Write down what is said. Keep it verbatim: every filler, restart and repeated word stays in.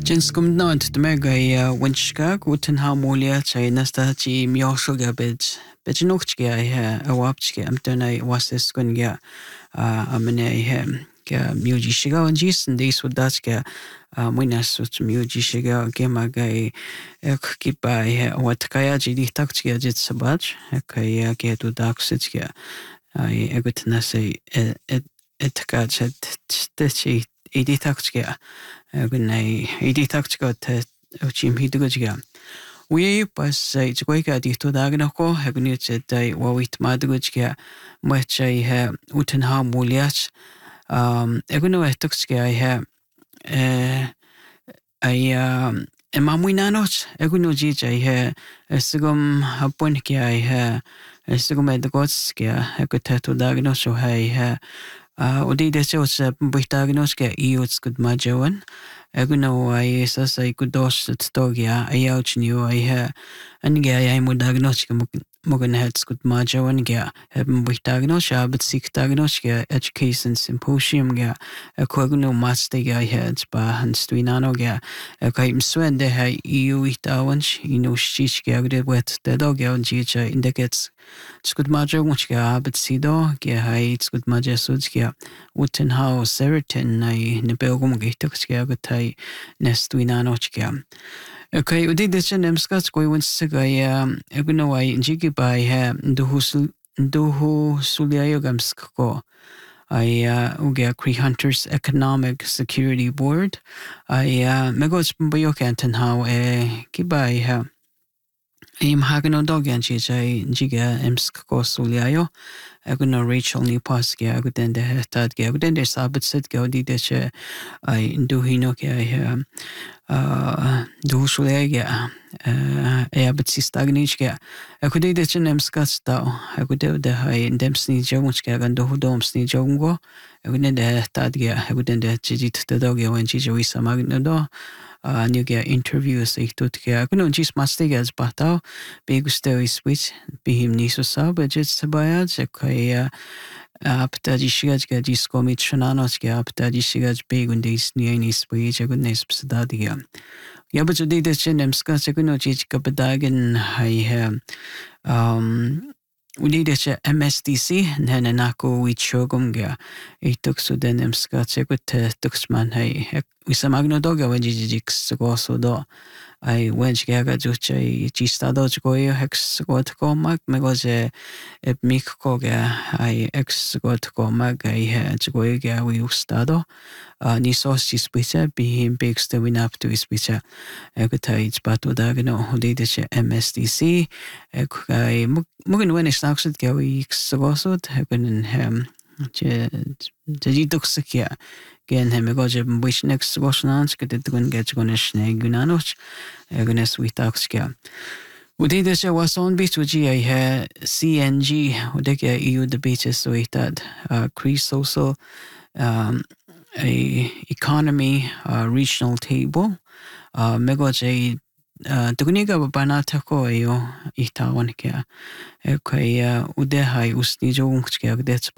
Jenskum nant de mega winchka guten harmonia chay nasta chi mioshoga bed bejnokchga he awapchga amtona wasis kunga amene he ga muji shiga anjis and this would that's ga winas with muji shiga gemaga ek kipa he watkaya jidi takchga jit sabach kaya ge to daksitga I egutna say et etka chat techi editaksga gunai editaksga te uchim hidugja we pas say chgoika dito dagnako hagunit dai wawit madugja machai ha uten harmoniach um eguno etoksga ha eh I um emamuinanos eguno jija ha sigum hapon kya ha sigum edgotsga egotato dagnoso ha Uh, odi dese os buitagnos ke iuts good majoan. Eguno ai esas ai kudos stogia ai auchnio ai ha ange ai mudagnos ke mogen hets good majoan ge haben buitagnos abet siktagnos ke education symposium ge koguno master ge heads ba hans tuinano ge kai mswende ha iu itawans ino shich ge agde wet de dog on jicha indicates Skud majo muchka abet sido ge hai skud maja sudskia uten hao serotin nai nebelgum gehtokskia gutai nestuinanochkia. Okay, udi dechen emskats koi winsiga ya eguno ai njigi bai ha nduhu nduhu suliayo gamskko. I uh, uge Cree Hunters Economic Security Board. I uh, megos mbayokanten hao e kibai ha Im hagano dogan jijay jiga emskko suliayo. Eguno Rachel Nipaskia agudende hetadge agudende sabit sitge odideche ay nduhino ke ay uh duhusuliage e abit sistagnichke. Akudideche nemskatsta agudede hay demsni jogunchke aganduhu domsni jogungo. Agudende hetadge agudende jijit tedoge wen jijawisa magnodo. Uh, nuge interviews ich tutke kuno jis mastigas batao begusto iswit bihim niso sa budget sabaya kai apta jishigaj ga diskomit shananos ga apta jishigaj begundis ni switch agudnes psadadia ya but de de chenem ska kuno jich kapadagen hai um we de M S D C nene nako we chogumga ituk so denem ska chegut tuksman hai Wisamagno doga wenjijix goso do I wench gaga juche chistado chgoyo hex got komak megoje e mikkoga I ex got komak I chgoyo ga we ustado ni sos chispicha bihim bigs the win up to ispicha egotai spato dagno hodide M S D C I mugen when is naxit ga we x goso hebben hem je je duksekia gen hem goje bishnex gosnans gedetgun gechgoneshne gunanoch egones witaxkia udide se wason bituji I ha C N G udeke eu the beaches so itad Cree social um a economy uh, regional table uh megoje Uh, Tugniga banata ko yo itawan kya. Okay, uh, ude hai usni jong kya gdets